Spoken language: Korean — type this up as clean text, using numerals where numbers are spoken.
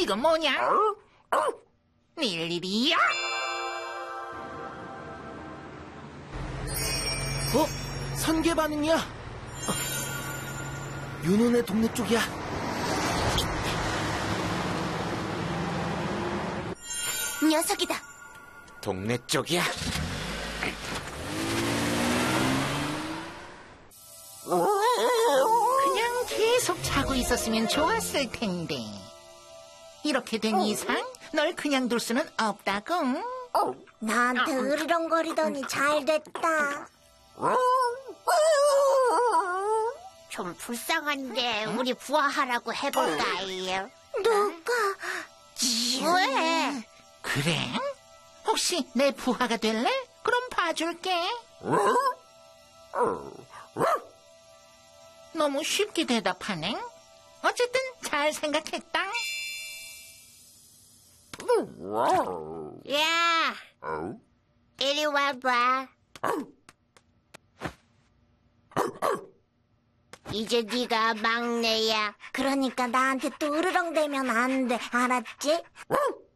이거 뭐냐? 네 일이야? 선계 반응이야. 윤호네 동네 쪽이야. 녀석이다. 동네 쪽이야. 그냥 계속 자고 있었으면 좋았을 텐데. 이렇게 된 이상 널 그냥 둘 수는 없다고. 나한테 으르렁거리더니 잘 됐다. 좀 불쌍한데 우리 부화하라고 해볼까요? 누가? 왜? 그래? 혹시 내 부하가 될래? 그럼 봐줄게. 너무 쉽게 대답하네. 어쨌든 잘 생각했다. 야, 이리 와봐. 이제 네가 막내야. 그러니까 나한테 또 으르렁대면 안 돼. 알았지?